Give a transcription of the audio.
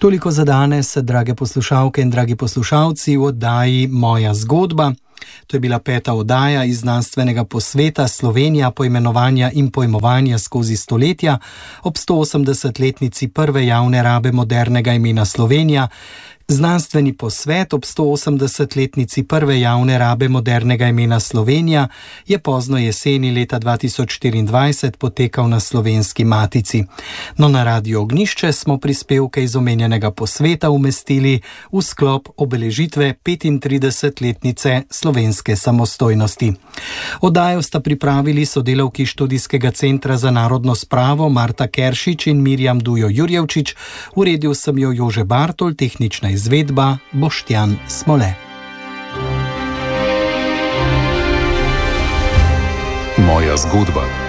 Toliko za danes, drage poslušalke in dragi poslušalci, v oddaji Moja zgodba. To je bila 5. oddaja iz znanstvenega posveta Slovenija poimenovanja in pojmovanja skozi stoletja ob 180-letnici prve javne rabe modernega imena Slovenija. Znanstveni posvet ob 180-letnici prve javne rabe modernega imena Slovenija je pozno jeseni leta 2024 potekal na Slovenski matici. No, na Radiu Ognjišče smo prispevke iz omenjenega posveta umestili v sklop obeležitve 35-letnice slovenske samostojnosti. Oddajo sta pripravili sodelavki Študijskega centra za narodno spravo Marta Keršič in Mirjam Dujo Jurjevčič, uredil sem jo Jože Bartol, tehnična izvedba Boštjan Smole. Moja zgodba.